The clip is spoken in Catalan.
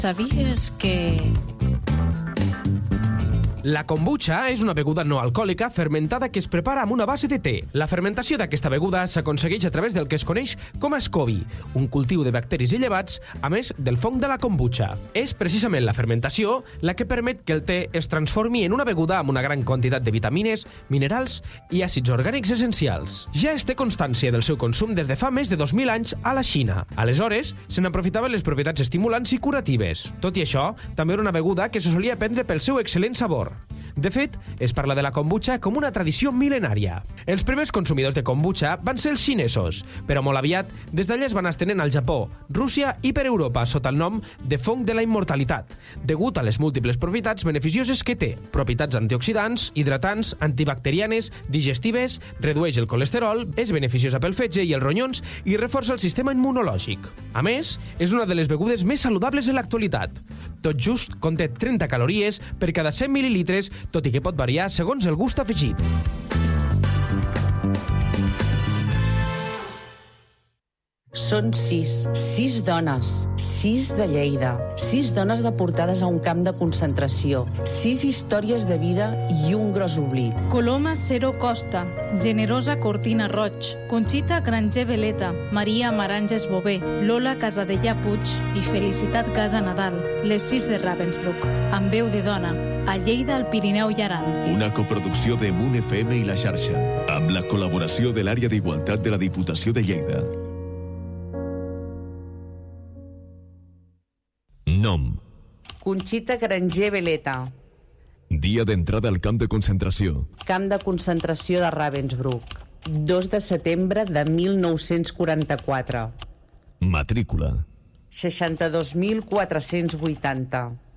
¿Sabías que...? La kombucha és una beguda no alcohòlica fermentada que es prepara amb una base de te. La fermentació d'aquesta beguda s'aconsegueix a través del que es coneix com a SCOBY, un cultiu de bacteris i llevats, a més del fong de la kombucha. És precisament la fermentació la que permet que el te es transformi en una beguda amb una gran quantitat de vitamines, minerals i àcids orgànics essencials. Ja es té constància del seu consum des de fa més de 2.000 anys a la Xina. Aleshores, se n'aprofitaven les propietats estimulants i curatives. Tot i això, també era una beguda que se solia prendre pel seu excel·lent sabor. De fet, es parla de la kombucha com una tradició mil·lenària. Els primers consumidors de kombucha van ser els xinesos, però molt aviat des d'allà es van estenent al Japó, Rússia i per Europa sota el nom de fong de la immortalitat, degut a les múltiples propietats beneficioses que té, propietats antioxidants, hidratants, antibacterianes, digestives, redueix el colesterol, és beneficiosa pel fetge i els ronyons i reforça el sistema immunològic. A més, és una de les begudes més saludables en l'actualitat. Tot just conté 30 calories per cada 100 mil·lilitres, tot i que pot variar segons el gust afegit. Són 6 dones, 6 de Lleida, 6 dones deportades a un camp de concentració, 6 històries de vida i un gros oblit. Coloma Cero Costa, Generosa Cortina Roig, Conxita Granger Veleta, Maria Maranges Bové, Lola Casadellà Puig i Felicitat Casa Nadal, les 6 de Ravensbrück, amb veu de dona, a Lleida, al Pirineu i Aran. Una coproducció de Munt FM i La Xarxa, amb la col·laboració de l'Àrea d'Igualtat de la Diputació de Lleida. Nom: Conxita Granger Veleta. Dia d'entrada al camp de concentració: Camp de concentració de Ravensbrück, 2 de setembre de 1944. Matrícula: 62.480.